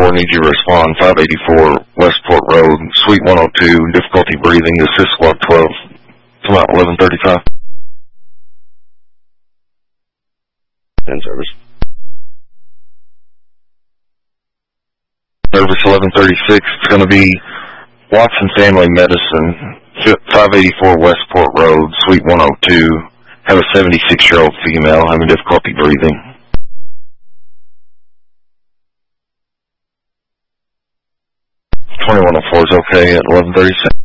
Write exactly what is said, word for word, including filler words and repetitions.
four, need you to respond. five eighty-four Westport Road, Suite one oh two, difficulty breathing, assist squad twelve. Come out eleven thirty-five. ten service. Service eleven thirty-six, it's going to be Watson Family Medicine, five eighty-four Westport Road, Suite one oh two. Have a seventy-six-year-old female having difficulty breathing. twenty-one oh four is okay at eleven thirty-six.